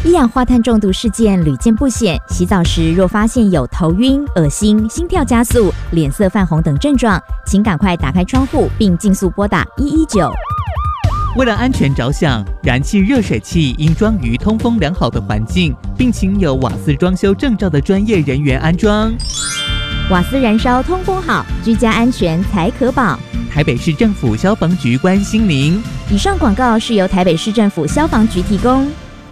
一氧化碳中毒事件屡见不鲜，洗澡时若发现有头晕、恶心、心跳加速、脸色泛红等症状，请赶快打开窗户并尽速拨打119。 为了安全着想，燃气热水器应装于通风良好的环境，并请有瓦斯装修证照的专业人员安装。 瓦斯燃烧通风好，居家安全才可保。 台北市政府消防局关心您。 以上广告是由台北市政府消防局提供。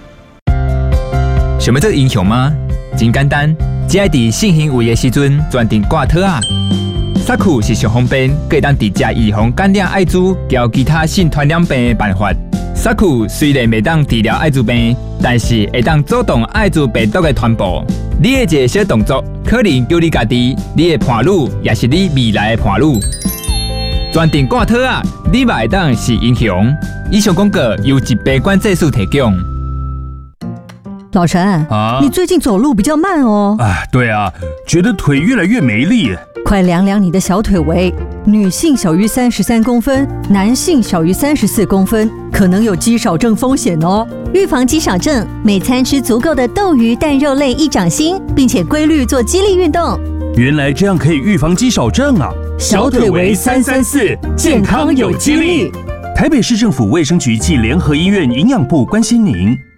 想要做英雄吗？真简单，只要在性行为的时阵专程挂套啊。萨库是上方便，可以当直接预防感染艾滋及其他性传染病的办法。萨库虽然未当治疗艾滋病，但是会当阻挡艾滋病毒的传播。你的一个小动作，可能救你家己、你的伴侣，也是你未来的伴侣。专程挂套啊，你嘛会当是英雄。以上广告由疾病管制署提供。 老陈啊，你最近走路比较慢哦。 对啊，觉得腿越来越没力。 快量量你的小腿围，女性小于33公分，男性小于34公分，可能有肌少症风险哦。 预防肌少症，每餐吃足够的豆鱼蛋肉类益掌心，并且规律做肌力运动。 原来这样可以预防肌少症啊！ 小腿围334，健康有肌力。 台北市政府卫生局暨联合医院营养部关心您。